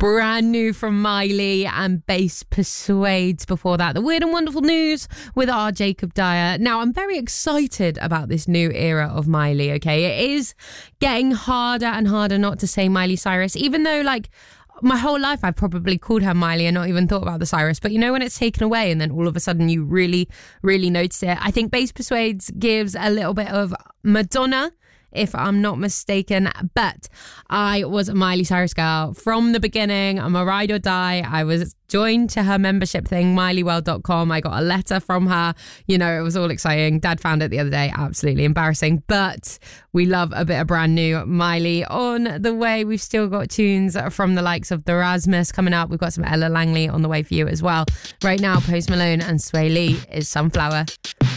Brand new from Miley and Bass Persuades before that. The Weird and Wonderful News with our Jacob Dyer. Now, I'm very excited about this new era of Miley, okay? It is getting harder and harder not to say Miley Cyrus, even though, like, my whole life I've probably called her Miley and not even thought about the Cyrus. But you know when it's taken away and then all of a sudden you really, really notice it? I think Bass Persuades gives a little bit of Madonna, if I'm not mistaken. But I was a Miley Cyrus girl from the beginning. I'm a ride or die. I was joined to her membership thing, mileyworld.com. I got a letter from her. You know, it was all exciting. Dad found it the other day. Absolutely embarrassing. But we love a bit of brand new Miley on the way. We've still got tunes from the likes of The Rasmus coming up. We've got some Ella Langley on the way for you as well. Right now, Post Malone and Sway Lee is Sunflower.